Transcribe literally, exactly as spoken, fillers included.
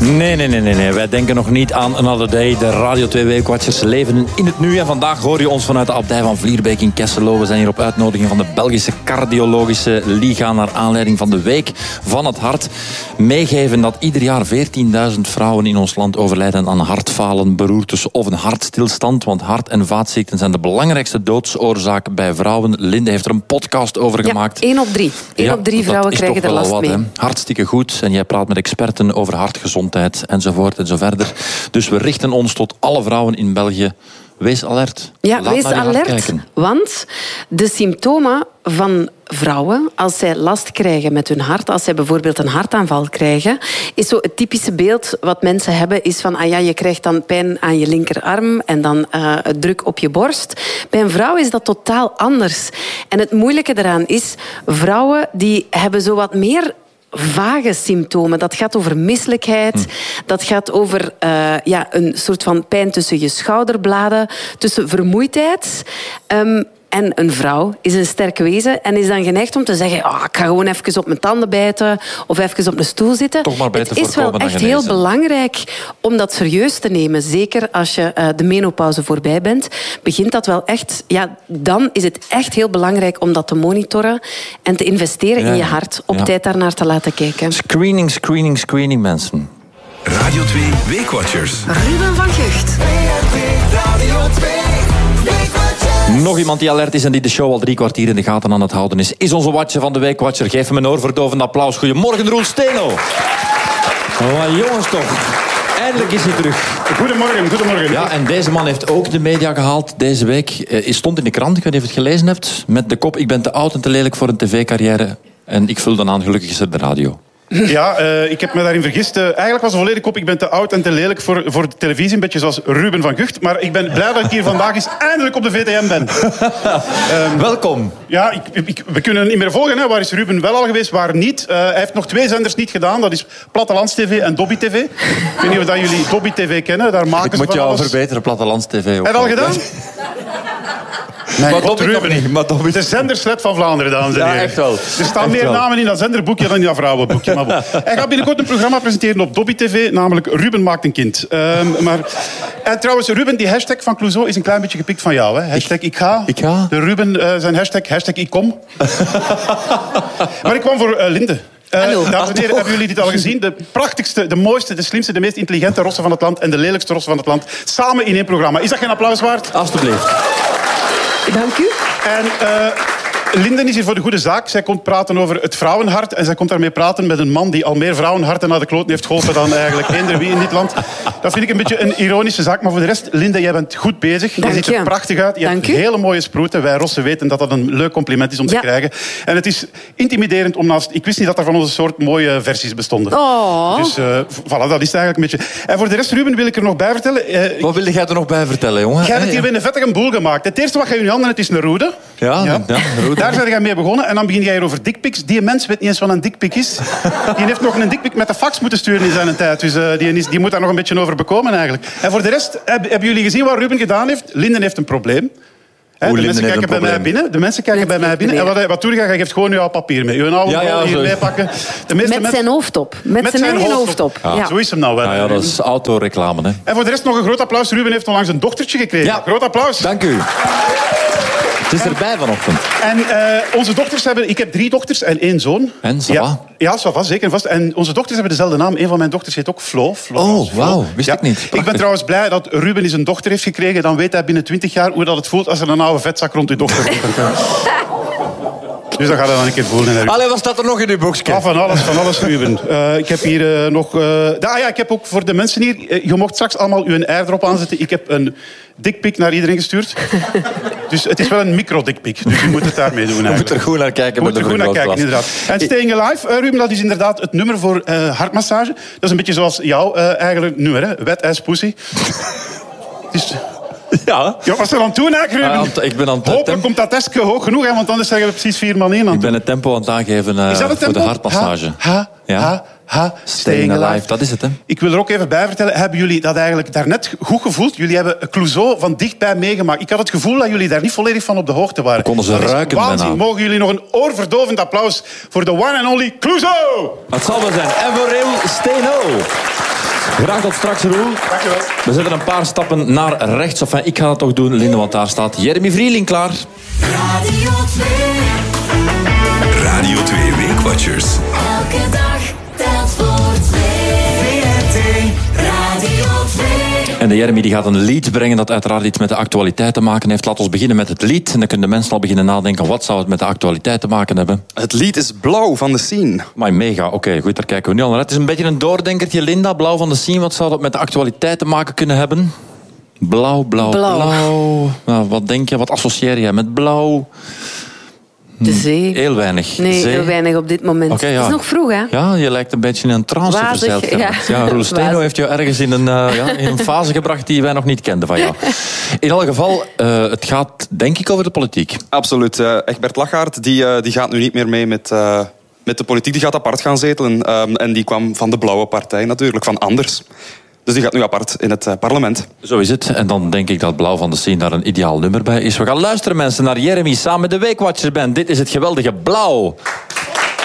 Nee, nee, nee, nee, nee. Wij denken nog niet aan Another Day. De Radio twee Weekwatchers leven in het nu. En vandaag hoor je ons vanuit de abdij van Vlierbeek in Kesselo. We zijn hier op uitnodiging van de Belgische Cardiologische Liga naar aanleiding van de Week van het Hart. Meegeven dat ieder jaar veertienduizend vrouwen in ons land overlijden aan hartfalen, beroertes of een hartstilstand. Want hart- en vaatziekten zijn de belangrijkste doodsoorzaak bij vrouwen. Linde heeft er een podcast over gemaakt. Ja, één op drie. Één ja, op drie vrouwen krijgen er last wat, mee. Hè? Hartstikke goed. En jij praat met experten over hartgezondheid enzovoort en zo verder. Dus we richten ons tot alle vrouwen in België. Wees alert. Ja, Laat wees naar je hart alert. kijken. Want de symptomen van vrouwen, als zij last krijgen met hun hart, als zij bijvoorbeeld een hartaanval krijgen, is zo het typische beeld wat mensen hebben, is van, ah ja, je krijgt dan pijn aan je linkerarm en dan uh, druk op je borst. Bij een vrouw is dat totaal anders. En het moeilijke daaraan is, vrouwen die hebben zo wat meer vage symptomen. Dat gaat over misselijkheid. Hm. Dat gaat over uh, ja, een soort van pijn tussen je schouderbladen, tussen vermoeidheid. Um, En een vrouw is een sterk wezen en is dan geneigd om te zeggen, oh, ik ga gewoon even op mijn tanden bijten of even op een stoel zitten. Toch maar beter Het is wel echt heel belangrijk om dat serieus te nemen. Zeker als je uh, de menopauze voorbij bent, begint dat wel echt. Ja, dan is het echt heel belangrijk om dat te monitoren en te investeren ja, in je hart. Op ja. tijd daarnaar te laten kijken. Screening, screening, screening, mensen. Radio twee Weekwatchers. Ruben van Gucht. Radio twee Nog iemand die alert is en die de show al drie kwartier in de gaten aan het houden is, is onze watcher van de Weekwatcher. Geef hem een oorverdovend applaus. Goedemorgen, Roel Steno. Oh, jongens toch. Eindelijk is hij terug. Goedemorgen, goedemorgen. Ja, en deze man heeft ook de media gehaald deze week. Hij stond in de krant, ik weet niet of je het gelezen hebt, met de kop: ik ben te oud en te lelijk voor een tv-carrière. En ik vul dan aan, gelukkig is er de radio. Ja, uh, ik heb me daarin vergist. Uh, eigenlijk was de volledige kop: ik ben te oud en te lelijk voor, voor de televisie. Een beetje zoals Ruben van Gucht. Maar ik ben blij dat ik hier vandaag eens eindelijk op de V T M ben. um, Welkom. Ja, ik, ik, we kunnen niet meer volgen. Hè. Waar is Ruben wel al geweest, waar niet? Uh, hij heeft nog twee zenders niet gedaan. Dat is Plattelands T V en Dobby T V. Ik weet niet of dat jullie Dobby T V kennen. Daar maken ik ze moet van jou alles. verbeteren, Plattelands T V. Heb je al gedaan? Nee, maar God, Ruben niet. Maar Dobby... De zenderslet van Vlaanderen, dames en heren. Ja, echt wel. Er staan echt meer wel. namen in dat zenderboekje dan in dat vrouwenboekje. Maar hij gaat binnenkort een programma presenteren op Dobby T V, namelijk Ruben maakt een kind. Um, maar... En trouwens, Ruben, die hashtag van Clouseau is een klein beetje gepikt van jou. Hè? Hashtag ik, ik ga. Ik ga. De Ruben, uh, zijn hashtag, hashtag ik kom. Maar ik kwam voor uh, Linde. Uh, dames en heren, hebben jullie dit al gezien? De prachtigste, de mooiste, de slimste, de meest intelligente rossen van het land en de lelijkste rossen van het land samen in één programma. Is dat geen applaus waard? Alsjeblieft. Dank u. En uh, Linden is hier voor de goede zaak. Zij komt praten over het vrouwenhart. En zij komt daarmee praten met een man die al meer vrouwenharten naar de kloot heeft geholpen dan eigenlijk eender wie in dit land. Dat vind ik een beetje een ironische zaak. Maar voor de rest, Linde, jij bent goed bezig. Dank je ziet je. er prachtig uit. Je Dank hebt u. hele mooie sproeten. Wij rossen weten dat dat een leuk compliment is om ja. te krijgen. En het is intimiderend om naast... Ik wist niet dat er van onze soort mooie versies bestonden. Oh. Dus uh, voilà, dat is het eigenlijk een beetje. En voor de rest, Ruben, wil ik er nog bij vertellen. Uh, Wat wilde jij er nog bij vertellen, jongen? Jij hebt hier weer een vettige boel gemaakt. Het eerste wat je in je handen hebt is een roede. Ja, ja. ja roede. Daar zijn jij mee begonnen. En dan begin jij hier over dickpics. Die mens weet niet eens wat een dickpic is. Die heeft nog een dickpic met de fax moeten sturen in zijn tijd. Dus uh, die, is, die moet daar nog een beetje over bekomen eigenlijk. En voor de rest, heb, hebben jullie gezien wat Ruben gedaan heeft? Linden heeft een probleem. He, de mensen kijken bij mij binnen. De mensen kijken bij mij binnen. En wat, wat doe je? Je geeft gewoon jouw papier mee. Je oude ja, ja, hier meepakken. De meeste Met mensen... zijn hoofd op. Met, met zijn, zijn eigen hoofd op. Ja. Ja. Zo is hem nou wel. Ja, ja, dat is autoreclame, hè. En voor de rest nog een groot applaus. Ruben heeft onlangs een dochtertje gekregen. Ja. Groot applaus. Dank u. Het is erbij vanochtend. En uh, onze dochters hebben... Ik heb drie dochters en één zoon. En, ça ja, va? ja, ça va, zeker en vast. En onze dochters hebben dezelfde naam. Een van mijn dochters heet ook Flo. Flo Oh, wauw. Wist ja. ik niet. Prachtig. Ik ben trouwens blij dat Ruben eens een dochter heeft gekregen. Dan weet hij binnen twintig jaar hoe dat het voelt als er een oude vetzak rond uw dochter komt. Dus dat gaat hij dan een keer voelen. Allee, wat staat er nog in uw boekje? Ah, van alles, van alles, Ruben. Uh, ik heb hier uh, nog... Uh, ah ja, ik heb ook voor de mensen hier... Uh, je mocht straks allemaal uw airdrop aanzetten. Ik heb een dickpic naar iedereen gestuurd. Dus het is wel een micro-dickpic. Dus je moet het daarmee doen eigenlijk. Je moet er goed naar kijken. Je moet er goed naar kijken, inderdaad. En Staying Alive, uh, Ruben, dat is inderdaad het nummer voor uh, hartmassage. Dat is een beetje zoals jouw uh, eigenlijk nummer, hè? Wet ass pussy. Dus... Ja. Ja, wat is er aan het doen eigenlijk, Ruben? Uh, ik ben aan het Hopelijk tempo... komt dat testje hoog genoeg, hè, want anders zeggen we precies vier man één aan. Ik ben het tempo aan het aangeven uh, Is dat het voor tempo? de hartmassage. Ha, ha, ja. ha, ha, Staying alive. Dat is het, hè. Ik wil er ook even bij vertellen, hebben jullie dat eigenlijk daarnet goed gevoeld? Jullie hebben Clouseau van dichtbij meegemaakt. Ik had het gevoel dat jullie daar niet volledig van op de hoogte waren. Konden ze dat ruiken is waanzin. bijna. Mogen jullie nog een oorverdovend applaus voor de one and only Clouseau? Dat zal wel zijn. En voor Raoul Steno. Graag tot straks, Roel. Dankjewel. We zetten een paar stappen naar rechts. Enfin, ik ga dat toch doen, Linde, want daar staat Jeremy Vrieling klaar. Radio twee. Radio twee Weekwatchers. Elke dag telt voor twee. V R T Radio twee. En de Jeremy die gaat een lied brengen dat uiteraard iets met de actualiteit te maken heeft. Laten we beginnen met het lied. En dan kunnen de mensen al beginnen nadenken, wat zou het met de actualiteit te maken hebben? Het lied is Blauw van The Scene. Maar mega, oké, okay, goed, daar kijken we nu al naar. Het is een beetje een doordenkertje, Linda. Blauw van The Scene, wat zou dat met de actualiteit te maken kunnen hebben? Blauw, blauw, blauw. blauw. Nou, wat denk je, wat associeer je met blauw? De zee. Heel weinig. Nee, zee. heel weinig op dit moment. Okay, ja. Het is nog vroeg, hè? Ja, je lijkt een beetje in een trance Wazig, verzeild. ja. Ja, Roel Steno heeft jou ergens in een, uh, ja, in een fase gebracht die wij nog niet kenden van jou. In elk geval, uh, het gaat denk ik over de politiek. Absoluut. Uh, Egbert Lachaert die, uh, die gaat nu niet meer mee met, uh, met de politiek. Die gaat apart gaan zetelen. Um, en die kwam van de Blauwe Partij natuurlijk, van Anders. Dus die gaat nu apart in het uh, parlement. Zo is het. En dan denk ik dat Blauw van The Scene daar een ideaal nummer bij is. We gaan luisteren, mensen, naar Jeremy samen met de Weekwatchers Band. Dit is het geweldige Blauw.